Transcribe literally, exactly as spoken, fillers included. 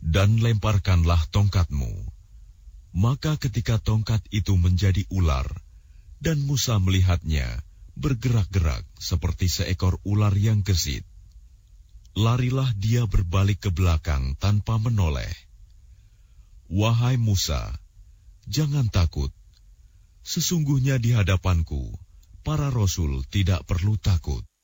Dan lemparkanlah tongkatmu. Maka ketika tongkat itu menjadi ular, dan Musa melihatnya bergerak-gerak seperti seekor ular yang gesit, larilah dia berbalik ke belakang tanpa menoleh. Wahai Musa, jangan takut. Sesungguhnya di hadapanku, para rasul tidak perlu takut.